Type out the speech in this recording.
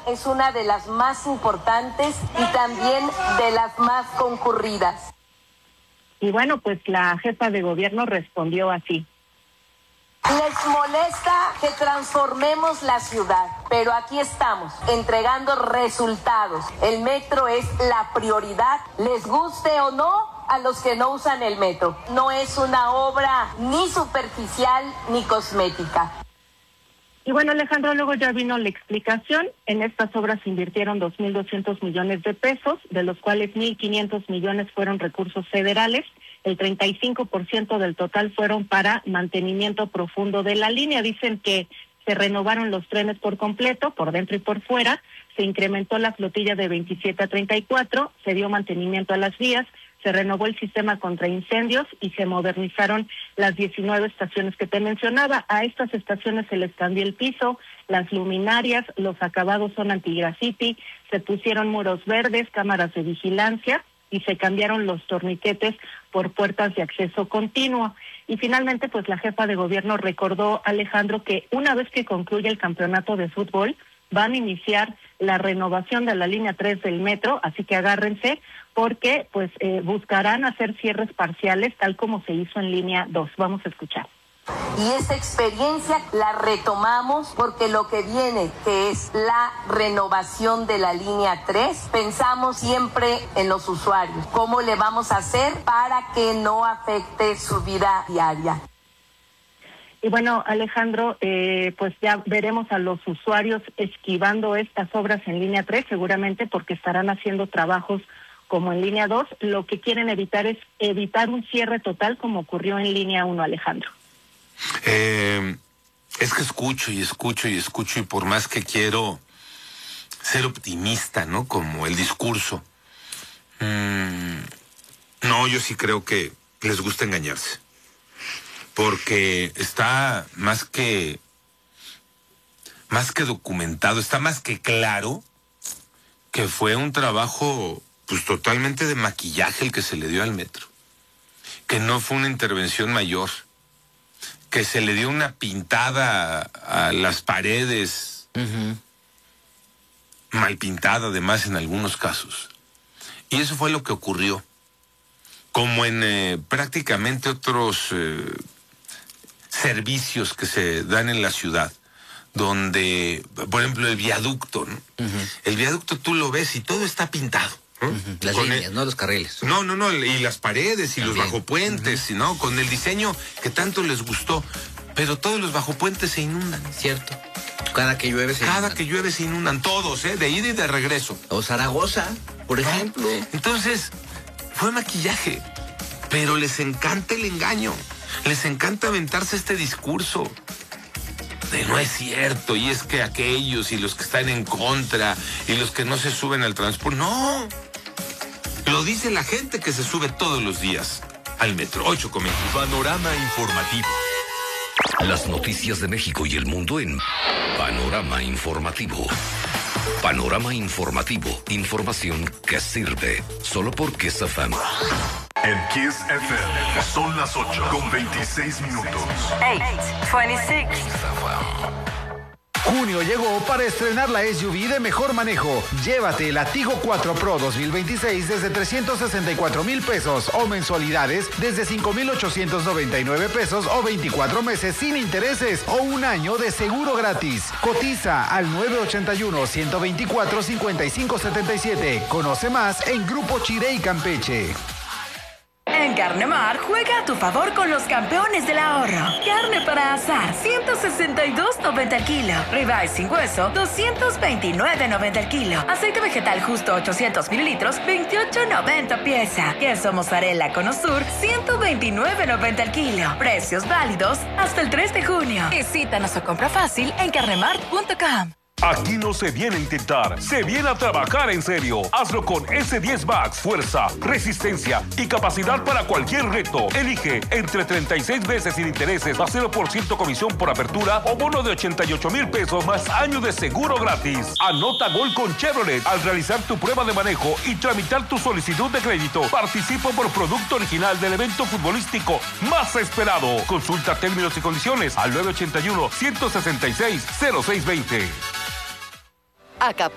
es una de las más importantes y también de las más concurridas. Y bueno, pues la jefa de gobierno respondió así. Les molesta que transformemos la ciudad, pero aquí estamos, entregando resultados. El metro es la prioridad, les guste o no a los que no usan el metro. No es una obra ni superficial ni cosmética. Y bueno, Alejandro, luego ya vino la explicación. En estas obras se invirtieron 2.200 millones de pesos, de los cuales 1.500 millones fueron recursos federales. El 35% del total fueron para mantenimiento profundo de la línea. Dicen que se renovaron los trenes por completo, por dentro y por fuera, se incrementó la flotilla de 27 a 34, se dio mantenimiento a las vías, se renovó el sistema contra incendios y se modernizaron las 19 estaciones que te mencionaba. A estas estaciones se les cambió el piso, las luminarias, los acabados son antigrafiti, se pusieron muros verdes, cámaras de vigilancia y se cambiaron los torniquetes por puertas de acceso continuo. Y finalmente, pues la jefa de gobierno recordó, Alejandro, que una vez que concluya el campeonato de fútbol, van a iniciar la renovación de la línea 3 del metro, así que agárrense, porque pues buscarán hacer cierres parciales, tal como se hizo en línea 2. Vamos a escuchar. Y esta experiencia la retomamos porque lo que viene, que es la renovación de la línea 3, pensamos siempre en los usuarios. ¿Cómo le vamos a hacer para que no afecte su vida diaria? Y bueno, Alejandro, pues ya veremos a los usuarios esquivando estas obras en línea 3, seguramente porque estarán haciendo trabajos como en línea 2. Lo que quieren evitar es evitar un cierre total como ocurrió en línea 1, Alejandro. Es que escucho y por más que quiero ser optimista, ¿no? Como el discurso. No, yo sí creo que les gusta engañarse. Porque está más que documentado, está más que claro que fue un trabajo pues totalmente de maquillaje el que se le dio al metro. Que no fue una intervención mayor. Que se le dio una pintada a las paredes, mal pintada además en algunos casos. Y eso fue lo que ocurrió. Como en prácticamente otros servicios que se dan en la ciudad, donde, por ejemplo, el viaducto, ¿no? El viaducto tú lo ves y todo está pintado, ¿no? Las líneas, no los carriles. No, y las paredes y también los bajopuentes, ¿no? Con el diseño que tanto les gustó, pero todos los bajopuentes se inundan. Cierto. Cada que llueve se inundan, todos, de ida y de regreso. O Zaragoza, por ejemplo. Entonces, fue maquillaje, pero les encanta el engaño, les encanta aventarse este discurso de no es cierto, y es que aquellos y los que están en contra y los que no se suben al transporte, no. Lo dice la gente que se sube todos los días al metro. 8:20. Panorama informativo. Las noticias de México y el mundo en Panorama Informativo. Panorama Informativo. Información que sirve. Solo por Kiss FM. En Kiss FM son las 8:26. 8:26. Junio llegó para estrenar la SUV de mejor manejo. Llévate la Tigo 4 Pro 2026 desde 364,000 pesos o mensualidades desde 5,899 pesos o 24 meses sin intereses o un año de seguro gratis. Cotiza al 981-124-5577. Conoce más en Grupo Chirey Campeche. En Carnemar, juega a tu favor con los campeones del ahorro. Carne para asar, 162.90 el kilo. Ribeye sin hueso, 229.90 el kilo. Aceite vegetal justo 800 mililitros, 28.90 pieza. Queso mozzarella Cono Sur, 129.90 el kilo. Precios válidos hasta el 3 de junio. Visítanos o compra fácil en carnemart.com. Aquí no se viene a intentar, se viene a trabajar en serio. Hazlo con S10 Max, fuerza, resistencia y capacidad para cualquier reto. Elige entre 36 veces sin intereses, a 0% comisión por apertura o bono de 88,000 pesos más año de seguro gratis. Anota gol con Chevrolet al realizar tu prueba de manejo y tramitar tu solicitud de crédito. Participa por producto original del evento futbolístico más esperado. Consulta términos y condiciones al 981-166-0620.